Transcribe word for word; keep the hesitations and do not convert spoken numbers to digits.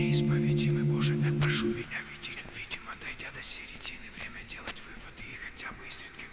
Неисповедимый Боже, прошу меня веди, видимо, дойдя до середины, время делать выводы и хотя бы из ветки